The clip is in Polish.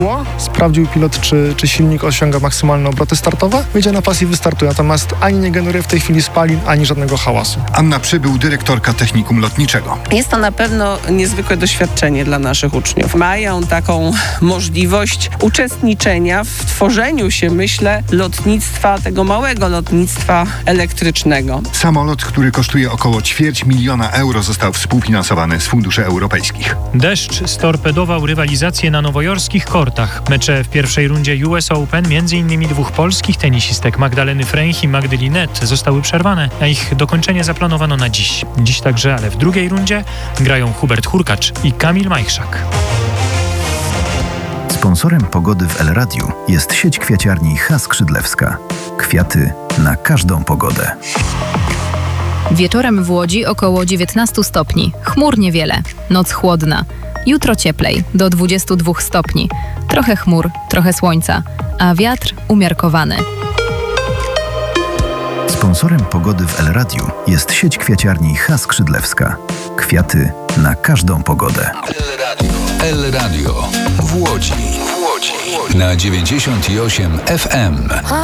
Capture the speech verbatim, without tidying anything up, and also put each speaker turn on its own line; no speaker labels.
Sprawdził pilot, czy, czy silnik osiąga maksymalne obroty startowe, wyjdzie na pas i wystartuje, natomiast ani nie generuje w tej chwili spalin, ani żadnego hałasu.
Anna Przybył, dyrektorka Technikum Lotniczego.
Jest to na pewno niezwykłe doświadczenie dla naszych uczniów. Mają taką możliwość uczestniczenia w tworzeniu się, myślę, lotnictwa, tego małego lotnictwa elektrycznego.
Samolot, który kosztuje około ćwierć miliona euro, został współfinansowany z funduszy europejskich.
Deszcz storpedował rywalizację na nowojorskich kortach. Mecze w pierwszej rundzie U S Open, między innymi dwóch polskich tenisistek Magdaleny Fręch i Magdy Linette, zostały przerwane, a ich dokończenie zaplanowano na dziś. Dziś także, ale w drugiej rundzie grają Hubert Hurkacz i Kamil Majchrzak.
Sponsorem pogody w El Radiu jest sieć kwiaciarni H. Skrzydlewska. Kwiaty na każdą pogodę.
Wieczorem w Łodzi około dziewiętnaście stopni. Chmur niewiele. Noc chłodna. Jutro cieplej, do dwudziestu dwóch stopni. Trochę chmur, trochę słońca, a wiatr umiarkowany.
Sponsorem pogody w El Radiu jest sieć kwiaciarni H. Skrzydlewska. Kwiaty na każdą pogodę.
El Radio. El Radio w Łodzi. W Łodzi. Na dziewięćdziesiąt osiem F M.